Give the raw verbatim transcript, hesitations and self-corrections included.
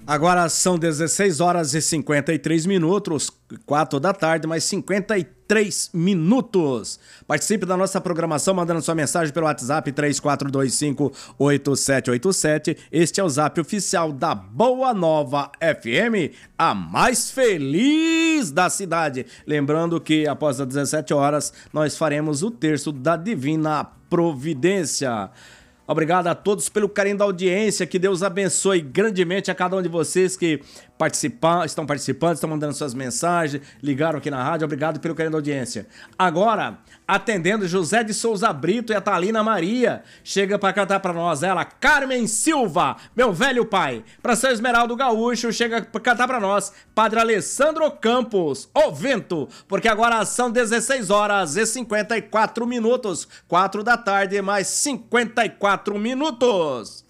Agora são dezesseis horas e cinquenta e três minutos, quatro da tarde, mais cinquenta e três minutos. Participe da nossa programação mandando sua mensagem pelo WhatsApp três quatro dois cinco, oito sete oito sete. Este é o Zap oficial da Boa Nova F M, a mais feliz da cidade. Lembrando que após as dezessete horas nós faremos o terço da Divina Providência. Obrigado a todos pelo carinho da audiência, que Deus abençoe grandemente a cada um de vocês que participam, estão participando, estão mandando suas mensagens, ligaram aqui na rádio, obrigado pelo carinho da audiência. Agora, atendendo José de Souza Brito e a Thalina Maria, chega para cantar para nós ela, Carmen Silva, meu velho pai. Para São Esmeraldo Gaúcho, chega para cantar para nós, Padre Alessandro Campos, o vento, porque agora são dezesseis horas e cinquenta e quatro minutos, quatro da tarde, mais cinquenta e quatro minutos.